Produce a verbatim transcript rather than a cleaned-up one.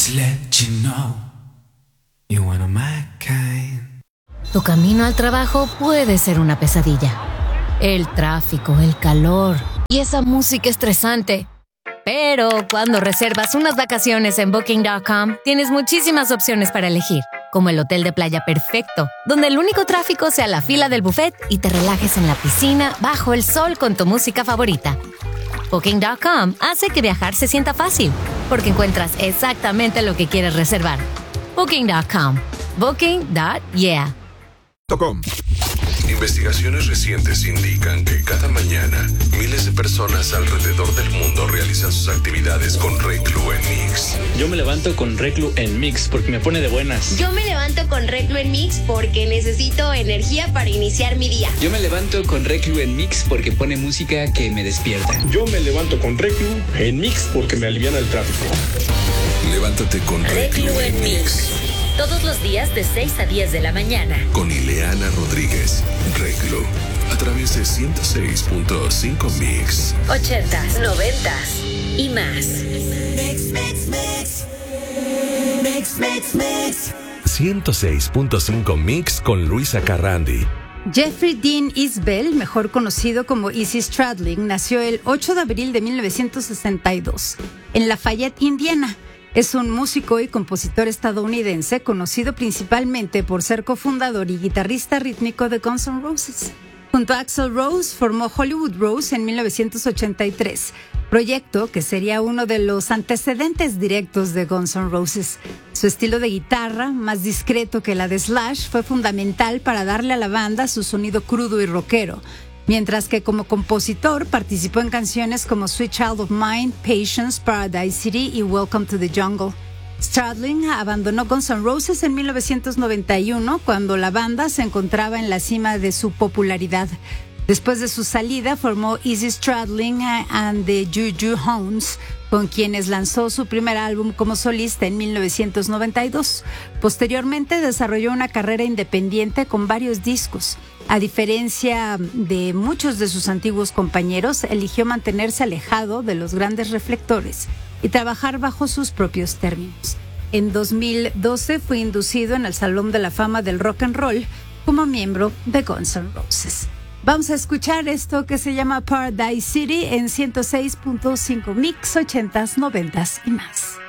Just let you know you're one of my kind. Tu camino al trabajo puede ser una pesadilla. El tráfico, el calor y esa música estresante. Pero cuando reservas unas vacaciones en Booking punto com, tienes muchísimas opciones para elegir, como el hotel de playa perfecto, donde el único tráfico sea la fila del buffet y te relajes en la piscina bajo el sol con tu música favorita. Booking punto com hace que viajar se sienta fácil, porque encuentras exactamente lo que quieres reservar. Booking punto com. Booking punto yeah. Com. Investigaciones recientes indican que cada mañana miles de personas alrededor del mundo realizan sus actividades con Reclu en Mix. Yo me levanto con Reclu en Mix porque me pone de buenas. Yo me levanto con Reclu en Mix porque necesito energía para iniciar mi día. Yo me levanto con Reclu en Mix porque pone música que me despierta. Yo me levanto con Reclu en Mix porque me aliviana el tráfico. Levántate con Reclu, Reclu en Mix. Todos los días de seis a diez de la mañana. Con Ileana Rodríguez. Reclu. A través de ciento seis punto cinco Mix. Ochentas, noventas y más. Mix, mix, mix. Mix, mix, mix. ciento seis punto cinco Mix con Luisa Carrandi. Jeffrey Dean Isbell, mejor conocido como Izzy Stradlin, nació el ocho de abril de mil novecientos sesenta y dos en Lafayette, Indiana. Es un músico y compositor estadounidense conocido principalmente por ser cofundador y guitarrista rítmico de Guns N' Roses. Junto a Axl Rose formó Hollywood Rose en mil novecientos ochenta y tres, proyecto que sería uno de los antecedentes directos de Guns N' Roses. Su estilo de guitarra, más discreto que la de Slash, fue fundamental para darle a la banda su sonido crudo y rockero, mientras que como compositor participó en canciones como Sweet Child of Mine, Patience, Paradise City y Welcome to the Jungle. Stradlin abandonó Guns N' Roses en mil novecientos noventa y uno, cuando la banda se encontraba en la cima de su popularidad. Después de su salida, formó Izzy Stradlin and the Juju Hounds, con quienes lanzó su primer álbum como solista en mil novecientos noventa y dos. Posteriormente desarrolló una carrera independiente con varios discos. A diferencia de muchos de sus antiguos compañeros, eligió mantenerse alejado de los grandes reflectores y trabajar bajo sus propios términos. En dos mil doce fue inducido en el Salón de la Fama del Rock and Roll como miembro de Guns N' Roses. Vamos a escuchar esto que se llama Paradise City en ciento seis punto cinco Mix, ochentas, noventas y más.